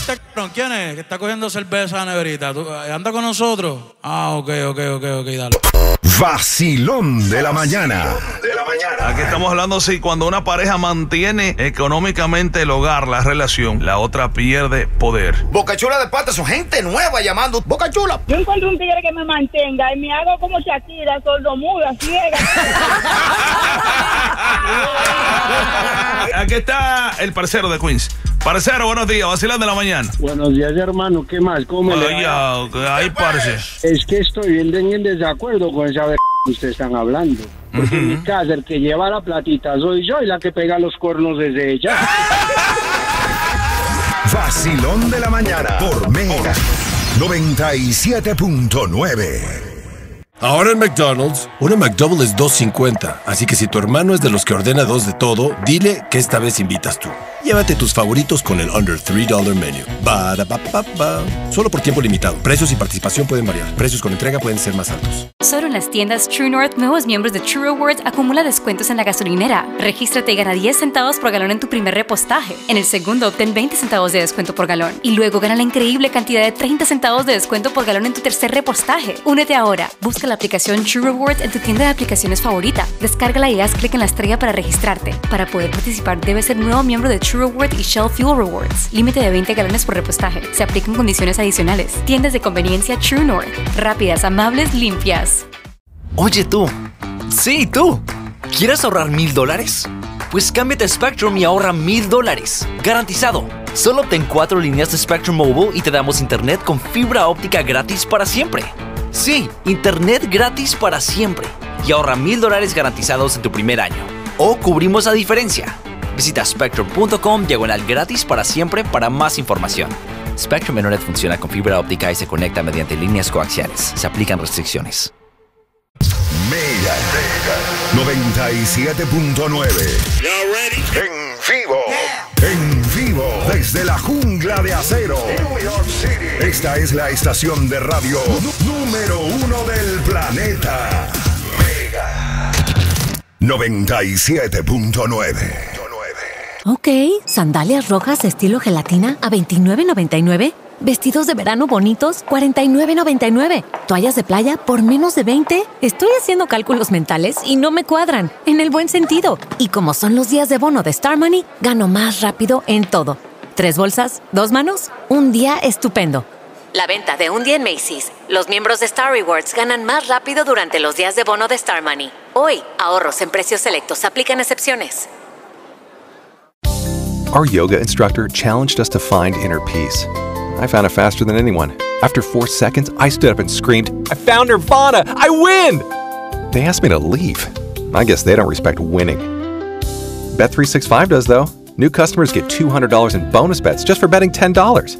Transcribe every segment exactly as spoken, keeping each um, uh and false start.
este cabrón, ¿quién es? Que está cogiendo cerveza a la neverita. ¿Tú, ¿Anda con nosotros? Ah, ok, ok, ok, ok, dale. Vacilón de la mañana. De la mañana. Aquí estamos hablando si cuando una pareja mantiene económicamente el hogar, la relación, la otra pierde poder. Bocachula de Pata, son gente nueva llamando. Bocachula. Yo encuentro un tigre que me mantenga y me hago como Shakira, sordomuda, ciega. Aquí está el parcero de Queens. Parcero, buenos días, vacilón de la mañana. Buenos días, hermano, ¿qué más? ¿Cómo le va? Ay, ay, parce. Es que estoy bien en desacuerdo con esa ver que ustedes están hablando. Porque en mi casa el que lleva la platita soy yo y la que pega los cuernos es ella. Vacilón de la mañana por Mega noventa y siete punto nueve. Ahora en McDonald's, una McDouble es dos cincuenta, así que si tu hermano es de los que ordena dos de todo, dile que esta vez invitas tú. Llévate tus favoritos con el Under tres dólares Menu. Ba-da-ba-ba-ba. Solo por tiempo limitado. Precios y participación pueden variar. Precios con entrega pueden ser más altos. Solo en las tiendas True North, nuevos miembros de True Rewards acumula descuentos en la gasolinera. Regístrate y gana diez centavos por galón en tu primer repostaje. En el segundo, obtén veinte centavos de descuento por galón. Y luego gana la increíble cantidad de treinta centavos de descuento por galón en tu tercer repostaje. Únete ahora. Busca la aplicación True Rewards en tu tienda de aplicaciones favorita. Descárgala y haz clic en la estrella para registrarte. Para poder participar, debes ser nuevo miembro de True Rewards y Shell Fuel Rewards. Límite de veinte galones por repostaje. Se aplican condiciones adicionales. Tiendas de conveniencia True North. Rápidas, amables, limpias. Oye tú. Sí, tú. ¿Quieres ahorrar mil dólares? Pues cámbiate a Spectrum y ahorra mil dólares. Garantizado. Solo obtén cuatro líneas de Spectrum Mobile y te damos internet con fibra óptica gratis para siempre. Sí, internet gratis para siempre. Y ahorra mil dólares garantizados en tu primer año. O cubrimos la diferencia. Visita spectrum punto com diagonal gratis para siempre para más información. Spectrum Internet funciona con fibra óptica y se conecta mediante líneas coaxiales. Se aplican restricciones. Mega noventa y siete punto nueve. En vivo. En vivo. Desde la jungla de acero. New York City. Esta es la estación de radio número uno del planeta. Mega noventa y siete punto nueve. Ok, sandalias rojas estilo gelatina a veintinueve noventa y nueve. Vestidos de verano bonitos, cuarenta y nueve noventa y nueve. Toallas de playa por menos de veinte. Estoy haciendo cálculos mentales y no me cuadran, en el buen sentido. Y como son los días de bono de Star Money, gano más rápido en todo. Tres bolsas, dos manos, un día estupendo. La venta de un día en Macy's. Los miembros de Star Rewards ganan más rápido durante los días de bono de Star Money. Hoy, ahorros en precios selectos. Aplican excepciones. Our yoga instructor challenged us to find inner peace. I found it faster than anyone. After four seconds, I stood up and screamed, "I found Nirvana! I win!" They asked me to leave. I guess they don't respect winning. Bet three sixty-five does, though. New customers get two hundred dollars in bonus bets just for betting ten dollars.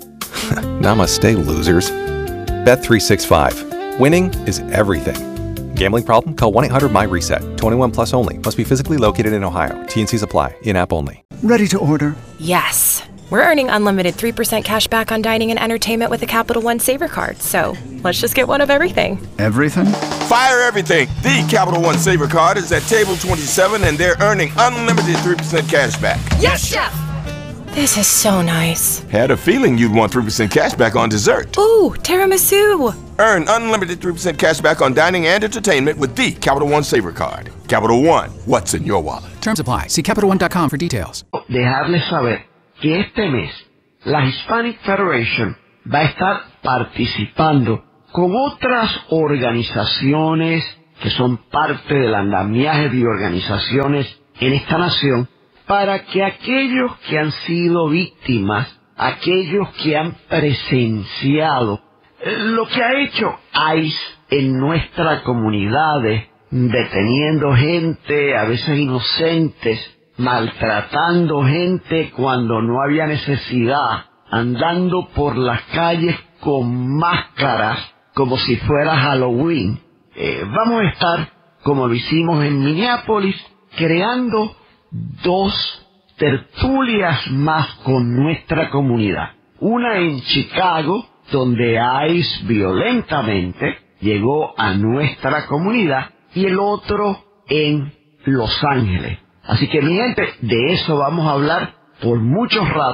Namaste, losers. Bet three sixty-five. Winning is everything. Gambling problem? Call one eight hundred my reset. twenty-one plus only. Must be physically located in Ohio. T and Cs apply. In-app only. Ready to order? Yes. We're earning unlimited three percent cash back on dining and entertainment with a Capital One Saver card. So let's just get one of everything. Everything? Fire everything. The Capital One Saver card is at table twenty-seven and they're earning unlimited three percent cash back. Yes, Chef! This is so nice. Had a feeling you'd want three percent cash back on dessert. Ooh, tiramisu. Earn unlimited three percent cash back on dining and entertainment with the Capital One Saver card. Capital One, what's in your wallet? Terms apply. See Capital One dot com for details. Dejarles saber que este mes la Hispanic Federation va a estar participando con otras organizaciones que son parte del andamiaje de organizaciones en esta nación para que aquellos que han sido víctimas, aquellos que han presenciado lo que ha hecho ICE en nuestras comunidades, deteniendo gente, a veces inocentes, maltratando gente cuando no había necesidad, andando por las calles con máscaras como si fuera Halloween. Eh, vamos a estar, como lo hicimos en Minneapolis, creando dos tertulias más con nuestra comunidad. Una en Chicago, donde ICE violentamente llegó a nuestra comunidad, y el otro en Los Ángeles. Así que, mi gente, de eso vamos a hablar por mucho rato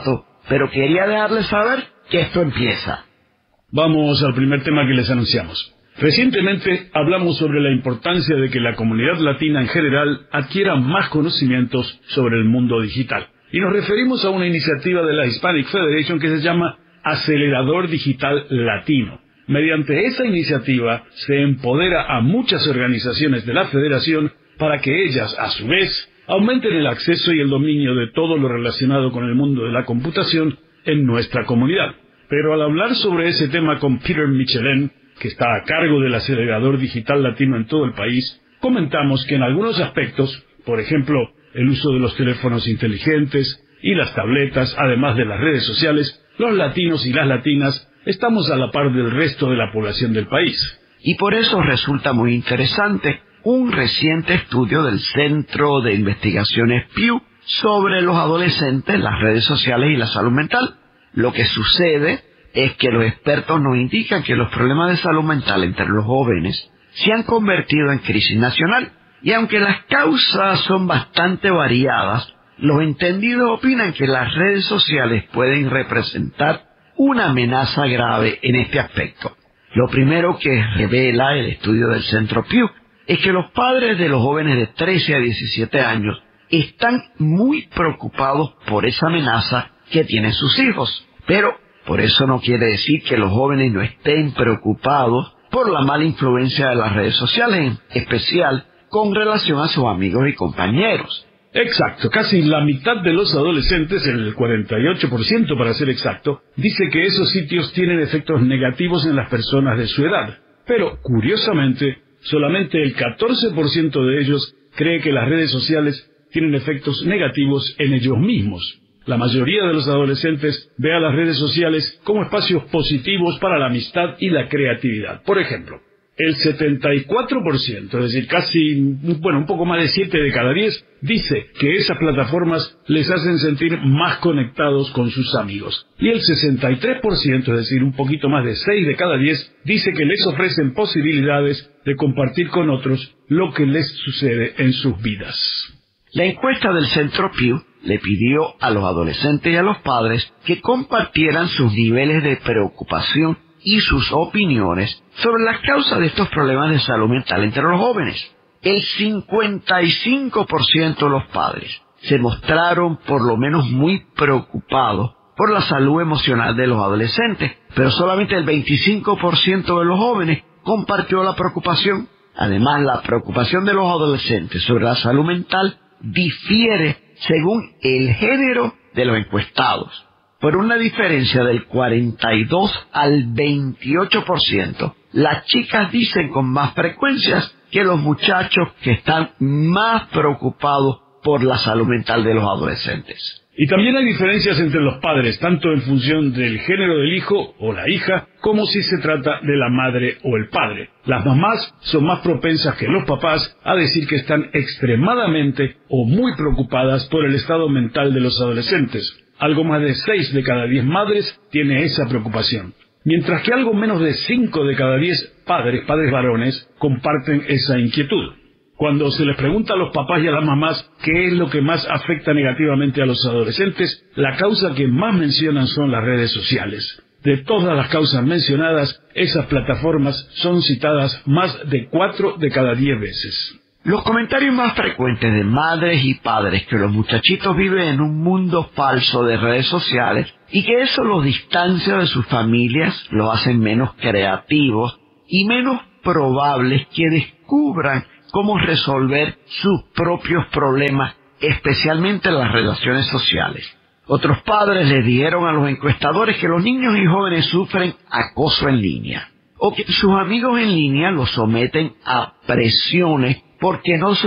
pero quería dejarles saber que esto empieza. Vamos al primer tema que les anunciamos. Recientemente hablamos sobre la importancia de que la comunidad latina en general adquiera más conocimientos sobre el mundo digital. Y nos referimos a una iniciativa de la Hispanic Federation que se llama Acelerador Digital Latino. Mediante esa iniciativa se empodera a muchas organizaciones de la federación para que ellas, a su vez, aumenten el acceso y el dominio de todo lo relacionado con el mundo de la computación en nuestra comunidad. Pero al hablar sobre ese tema con Peter Michelin, que está a cargo del acelerador digital latino en todo el país, comentamos que en algunos aspectos, por ejemplo, el uso de los teléfonos inteligentes y las tabletas, además de las redes sociales, los latinos y las latinas estamos a la par del resto de la población del país. Y por eso resulta muy interesante un reciente estudio del Centro de Investigaciones Pew sobre los adolescentes, las redes sociales y la salud mental. Lo que sucede es que los expertos nos indican que los problemas de salud mental entre los jóvenes se han convertido en crisis nacional. Y aunque las causas son bastante variadas, los entendidos opinan que las redes sociales pueden representar una amenaza grave en este aspecto. Lo primero que revela el estudio del Centro Pew es que los padres de los jóvenes de trece a diecisiete años están muy preocupados por esa amenaza que tienen sus hijos. Pero por eso no quiere decir que los jóvenes no estén preocupados por la mala influencia de las redes sociales, en especial con relación a sus amigos y compañeros. Exacto, casi la mitad de los adolescentes, el cuarenta y ocho por ciento para ser exacto, dice que esos sitios tienen efectos negativos en las personas de su edad. Pero, curiosamente, solamente el catorce por ciento de ellos cree que las redes sociales tienen efectos negativos en ellos mismos. La mayoría de los adolescentes ve a las redes sociales como espacios positivos para la amistad y la creatividad. Por ejemplo, el setenta y cuatro por ciento, es decir, casi, bueno, un poco más de siete de cada diez, dice que esas plataformas les hacen sentir más conectados con sus amigos. Y el sesenta y tres por ciento, es decir, un poquito más de seis de cada diez, dice que les ofrecen posibilidades de compartir con otros lo que les sucede en sus vidas. La encuesta del Centro Pew le pidió a los adolescentes y a los padres que compartieran sus niveles de preocupación y sus opiniones sobre las causas de estos problemas de salud mental entre los jóvenes. El cincuenta y cinco por ciento de los padres se mostraron por lo menos muy preocupados por la salud emocional de los adolescentes, pero solamente el veinticinco por ciento de los jóvenes compartió la preocupación. Además, la preocupación de los adolescentes sobre la salud mental difiere según el género de los encuestados, por una diferencia del cuarenta y dos al veintiocho por ciento. Las chicas dicen con más frecuencias que los muchachos que están más preocupados por la salud mental de los adolescentes. Y también hay diferencias entre los padres, tanto en función del género del hijo o la hija, como si se trata de la madre o el padre. Las mamás son más propensas que los papás a decir que están extremadamente o muy preocupadas por el estado mental de los adolescentes. Algo más de seis de cada diez madres tiene esa preocupación, mientras que algo menos de cinco de cada diez padres, padres varones, comparten esa inquietud. Cuando se les pregunta a los papás y a las mamás qué es lo que más afecta negativamente a los adolescentes, la causa que más mencionan son las redes sociales. De todas las causas mencionadas, esas plataformas son citadas más de cuatro de cada diez veces. Los comentarios más frecuentes de madres y padres que los muchachitos viven en un mundo falso de redes sociales y que eso los distancia de sus familias, los hacen menos creativos y menos probables que descubran cómo resolver sus propios problemas, especialmente las relaciones sociales. Otros padres les dijeron a los encuestadores que los niños y jóvenes sufren acoso en línea, o que sus amigos en línea los someten a presiones porque no son